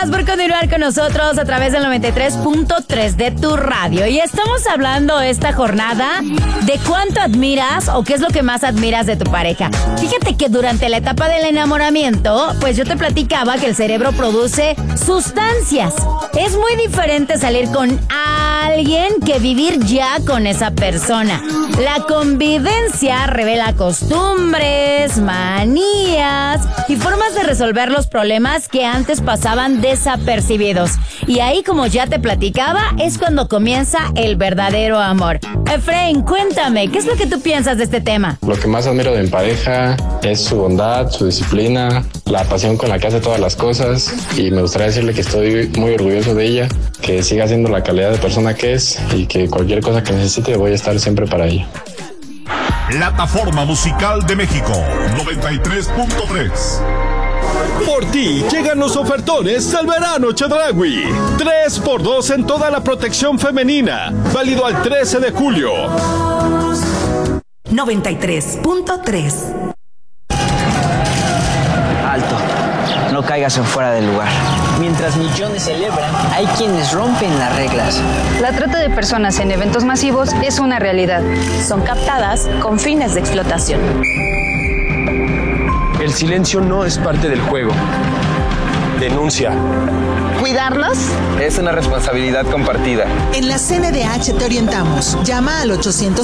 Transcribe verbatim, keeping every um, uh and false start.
Por continuar con nosotros a través del noventa y tres punto tres de tu radio. Y estamos hablando esta jornada de cuánto admiras o qué es lo que más admiras de tu pareja. Fíjate que durante la etapa del enamoramiento, pues yo te platicaba que el cerebro produce sustancias. Es muy diferente salir con alguien que vivir ya con esa persona. La convivencia revela costumbres, manías y formas de resolver los problemas que antes pasaban desapercibidos. Y ahí, como ya te platicaba, es cuando comienza el verdadero amor. Efraín, cuéntame, ¿qué es lo que tú piensas de este tema? Lo que más admiro de mi pareja es su bondad, su disciplina, la pasión con la que hace todas las cosas, y me gustaría decirle que estoy muy orgulloso de ella, que siga siendo la calidad de persona que es y que cualquier cosa que necesite voy a estar siempre para ella. Plataforma Musical de México, noventa y tres punto tres. Por ti llegan los ofertones del verano Chedraui. tres por dos en toda la protección femenina. Válido al trece de julio. noventa y tres punto tres. Alto, no caigas en fuera del lugar. Mientras millones celebran, hay quienes rompen las reglas. La trata de personas en eventos masivos es una realidad. Son captadas con fines de explotación. El silencio no es parte del juego. Denuncia. ¿Cuidarlos? Es una responsabilidad compartida. En la C N D H te orientamos. Llama al ochocientos